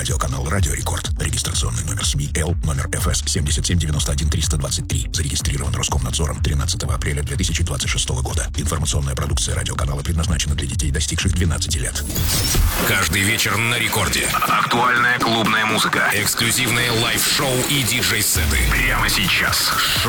радиоканал «Радио Рекорд». Регистрационный номер СМИ Л, номер ФС 7791-323. Зарегистрирован Роскомнадзором 13 апреля 2026 года. Информационная продукция радиоканала предназначена для детей, достигших 12 лет. Каждый вечер на Рекорде. Актуальная клубная музыка. Эксклюзивные лайв-шоу и диджей-сеты. Прямо сейчас. Шоу